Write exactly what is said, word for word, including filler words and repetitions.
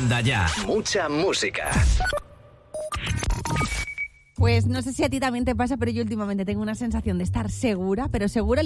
Manda ya. Mucha música. Pues no sé si a ti también te pasa, pero yo últimamente tengo una sensación de estar segura, pero segura